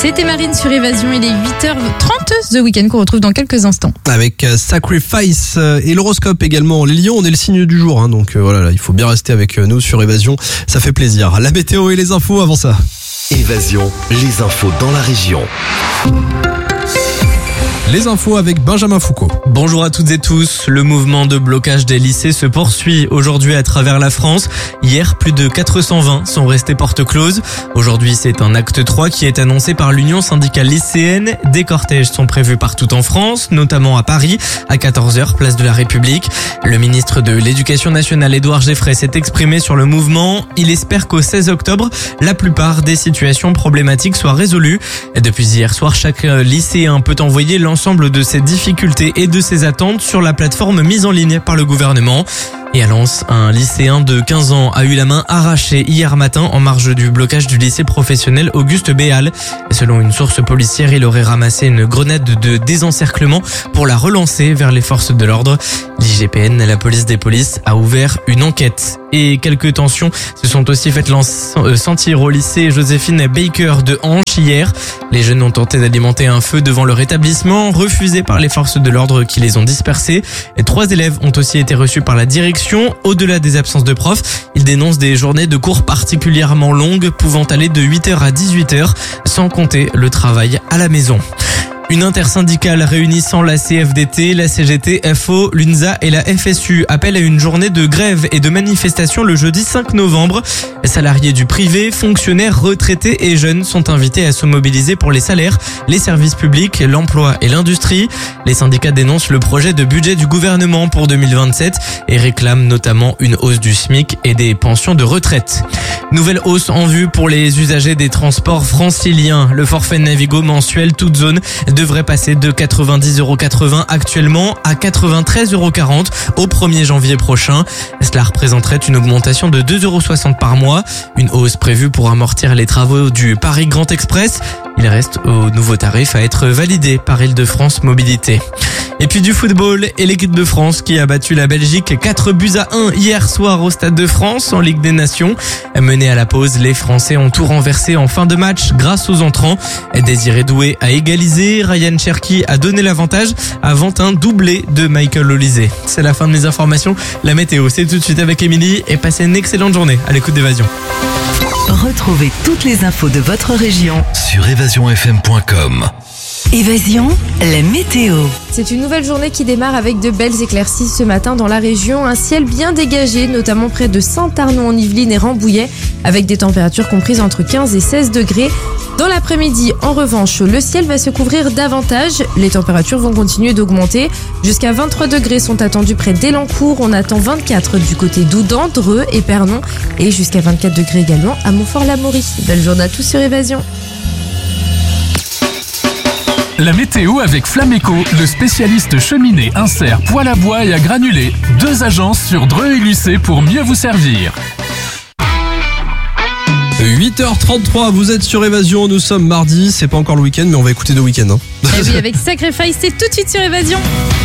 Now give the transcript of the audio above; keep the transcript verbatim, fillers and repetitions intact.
C'était Marine sur Évasion, il est huit heures trente, The Weeknd qu'on retrouve dans quelques instants. Avec euh, Sacrifice euh, et l'horoscope également. Les lions, on est le signe du jour, hein, donc euh, voilà, là, il faut bien rester avec nous sur Évasion, ça fait plaisir. La météo et les infos avant ça. Évasion, les infos dans la région. Les infos avec Benjamin Foucault. Bonjour à toutes et tous. Le mouvement de blocage des lycées se poursuit aujourd'hui à travers la France. Hier, plus de quatre cent vingt sont restés porte close. Aujourd'hui, c'est un acte trois qui est annoncé par l'Union syndicale lycéenne. Des cortèges sont prévus partout en France, notamment à Paris, à quatorze heures, place de la République. Le ministre de l'Éducation nationale, Édouard Geoffrey, s'est exprimé sur le mouvement. Il espère qu'au seize octobre, la plupart des situations problématiques soient résolues. Depuis hier soir, chaque lycéen peut envoyer l'ensemble L'ensemble de ses difficultés et de ses attentes sur la plateforme mise en ligne par le gouvernement. Et à Lens, un lycéen de quinze ans a eu la main arrachée hier matin en marge du blocage du lycée professionnel Auguste Béal. Selon une source policière, il aurait ramassé une grenade de désencerclement pour la relancer vers les forces de l'ordre. L'I G P N, la police des polices, a ouvert une enquête. Et quelques tensions se sont aussi faites sentir au lycée Joséphine Baker de Hanche hier. Les jeunes ont tenté d'alimenter un feu devant leur établissement, refusé par les forces de l'ordre qui les ont dispersés. Et trois élèves ont aussi été reçus par la direction. Au-delà des absences de profs, ils dénoncent des journées de cours particulièrement longues, pouvant aller de huit heures à dix-huit heures, sans compter le travail à la maison. Une intersyndicale réunissant la C F D T, la C G T, F O, l'U N S A et la F S U appelle à une journée de grève et de manifestation le jeudi cinq novembre. Les salariés du privé, fonctionnaires, retraités et jeunes sont invités à se mobiliser pour les salaires, les services publics, l'emploi et l'industrie. Les syndicats dénoncent le projet de budget du gouvernement pour deux mille vingt-sept et réclament notamment une hausse du SMIC et des pensions de retraite. Nouvelle hausse en vue pour les usagers des transports franciliens. Le forfait Navigo mensuel toute zone devrait passer de quatre-vingt-dix euros quatre-vingts actuellement à quatre-vingt-treize euros quarante au premier janvier prochain. Cela représenterait une augmentation de deux euros soixante par mois, une hausse prévue pour amortir les travaux du Paris Grand Express. Il reste au nouveau tarif à être validé par Île-de-France Mobilité. Et puis du football et l'équipe de France qui a battu la Belgique quatre buts à un hier soir au Stade de France en Ligue des Nations. Menés à la pause, les Français ont tout renversé en fin de match grâce aux entrants. Désiré Doué a égalisé, Ryan Cherki a donné l'avantage avant un doublé de Michael Olysée. C'est la fin de mes informations. La météo, c'est tout de suite avec Émilie et passez une excellente journée à l'écoute d'Évasion. Retrouvez toutes les infos de votre région sur évasion f m point com. Évasion, la météo. C'est une nouvelle journée qui démarre avec de belles éclaircies ce matin dans la région. Un ciel bien dégagé, notamment près de Saint-Arnaud-en-Yvelines et Rambouillet, avec des températures comprises entre quinze et seize degrés. Dans l'après-midi, en revanche, le ciel va se couvrir davantage. Les températures vont continuer d'augmenter. Jusqu'à vingt-trois degrés sont attendus près d'Elancourt. On attend vingt-quatre du côté d'Oudan, Dreux et Pernon. Et jusqu'à vingt-quatre degrés également à Montfort-l'Amaury. Belle journée à tous sur Évasion. La météo avec Flameco, le spécialiste cheminée, insert, poêle à bois et à granulés. Deux agences sur Dreux et Lucé pour mieux vous servir. huit heures trente-trois, vous êtes sur Évasion, nous sommes mardi, c'est pas encore le week-end mais on va écouter The Weeknd. Hein. Et oui, avec Sacrifice, c'est tout de suite sur Évasion.